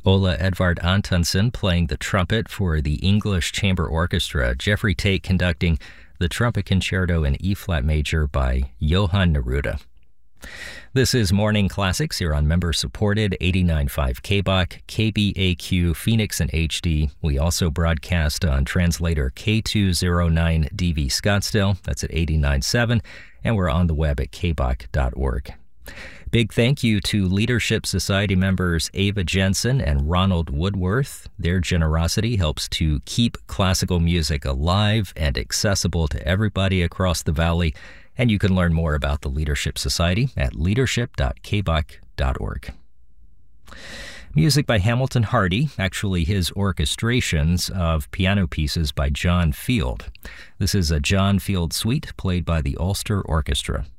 Ola Edvard Antonsen playing the trumpet for the English Chamber Orchestra. Jeffrey Tate conducting the Trumpet Concerto in E-flat major by Johann Neruda. This is Morning Classics here on member-supported 89.5 KBOK, KBAQ, Phoenix and HD. We also broadcast on translator K209DV Scottsdale. That's at 89.7, and we're on the web at kbok.org. Big thank you to Leadership Society members Ava Jensen and Ronald Woodworth. Their generosity helps to keep classical music alive and accessible to everybody across the valley. And you can learn more about the Leadership Society at leadership.kbok.org. Music by Hamilton Hardy, actually his orchestrations of piano pieces by John Field. This is a John Field suite played by the Ulster Orchestra.